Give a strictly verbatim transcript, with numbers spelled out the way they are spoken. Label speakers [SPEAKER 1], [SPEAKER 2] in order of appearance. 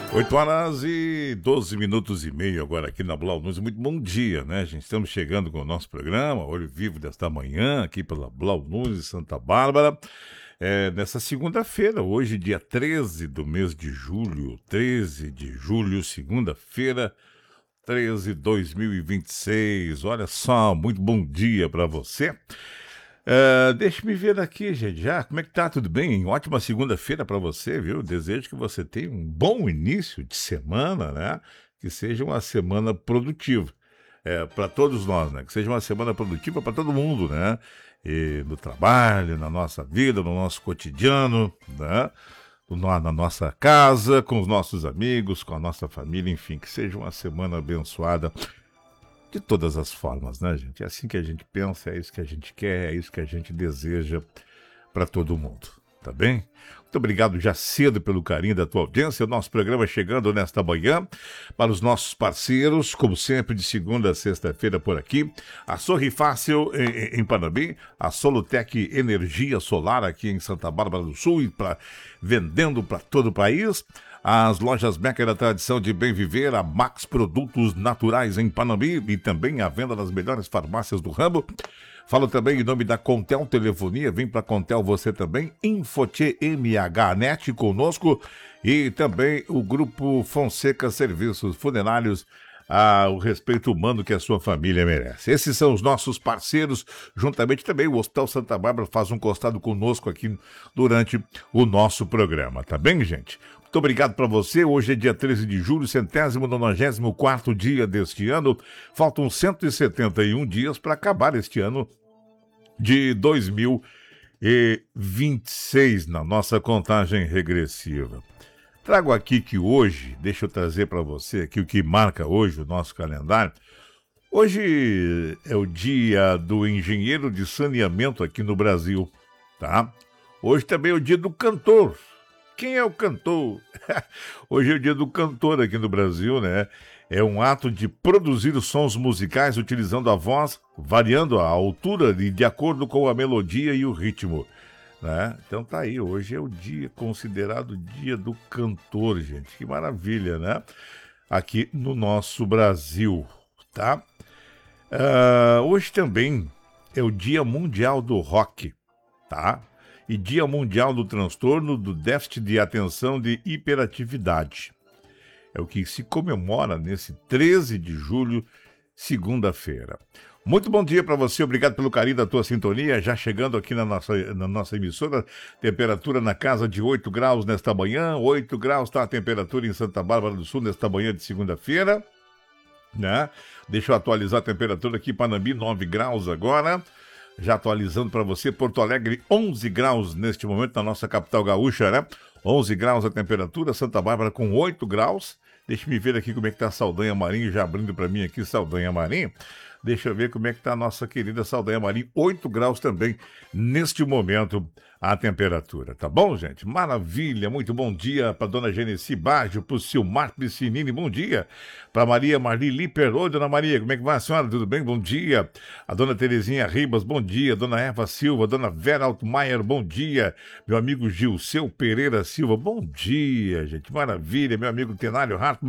[SPEAKER 1] oito horas e doze minutos e meio agora aqui na Blau News. Muito bom dia, né, gente? Estamos chegando com o nosso programa, Olho Vivo desta manhã, aqui pela Blau News de Santa Bárbara. É, nessa segunda-feira, hoje, dia treze do mês de julho, treze de julho, segunda-feira, treze de dois mil e vinte e seis. Olha só, muito bom dia para você. Uh, deixa-me ver aqui, gente, já, como é que tá? Tudo bem? Ótima segunda-feira para você, viu? Desejo que você tenha um bom início de semana, né? Que seja uma semana produtiva, é, para todos nós, né? Que seja uma semana produtiva para todo mundo, né? E no trabalho, na nossa vida, no nosso cotidiano, né? Na nossa casa, com os nossos amigos, com a nossa família, enfim, que seja uma semana abençoada de todas as formas, né, gente? É assim que a gente pensa, é isso que a gente quer, é isso que a gente deseja para todo mundo, tá bem? Muito obrigado já cedo pelo carinho da tua audiência. O nosso programa chegando nesta manhã para os nossos parceiros, como sempre, de segunda a sexta-feira por aqui. A Sorri Fácil em, em Panambi, a Solutec Energia Solar aqui em Santa Bárbara do Sul, e pra, vendendo para todo o país. As lojas Meca da Tradição de Bem Viver, a Max Produtos Naturais em Panambi e também a venda das melhores farmácias do ramo. Falo também em nome da Contel Telefonia, vem para Contel você também, Infote M H Net conosco e também o Grupo Fonseca Serviços Funerários, ah, o respeito humano que a sua família merece. Esses são os nossos parceiros, juntamente também o Hospital Santa Bárbara faz um costado conosco aqui durante o nosso programa, tá bem, gente? Muito obrigado para você. Hoje é dia treze de julho, centésimo nonagésimo quarto dia deste ano. Faltam cento e setenta e um dias para acabar este ano de dois mil e vinte e seis na nossa contagem regressiva. Trago aqui que hoje, deixa eu trazer para você aqui o que marca hoje o nosso calendário. Hoje é o dia do engenheiro de saneamento aqui no Brasil, tá? Hoje também é o dia do cantor. Quem é o cantor? Hoje é o dia do cantor aqui no Brasil, né? É um ato de produzir sons musicais utilizando a voz, variando a altura de, de acordo com a melodia e o ritmo, né? Então tá aí, hoje é o dia considerado dia do cantor, gente. Que maravilha, né? Aqui no nosso Brasil, tá? Uh, hoje também é o Dia Mundial do Rock, tá? E Dia Mundial do Transtorno do Déficit de Atenção de Hiperatividade. É o que se comemora nesse treze de julho, segunda-feira. Muito bom dia para você, obrigado pelo carinho da tua sintonia, já chegando aqui na nossa, na nossa emissora, temperatura na casa de oito graus nesta manhã, oito graus está a temperatura em Santa Bárbara do Sul nesta manhã de segunda-feira, né? Deixa eu atualizar a temperatura aqui em Panambi, nove graus agora. Já atualizando para você, Porto Alegre, onze graus neste momento na nossa capital gaúcha, né? onze graus a temperatura, Santa Bárbara com oito graus. Deixa eu ver aqui como é que tá a Saldanha Marinho, já abrindo para mim aqui, Saldanha Marinho. Deixa eu ver como é que tá a nossa querida Saldanha Marinho, oito graus também neste momento a temperatura, tá bom, gente? Maravilha, muito bom dia para dona Genesi Baggio, para o Silmar Piscinini, bom dia. Para Maria Marli Liper, oi, dona Maria, como é que vai a senhora? Tudo bem? Bom dia. A dona Terezinha Ribas, bom dia. Dona Eva Silva, dona Vera Altmaier, bom dia. Meu amigo Gilceu Pereira Silva, bom dia, gente, maravilha. Meu amigo Tenário Hartmann,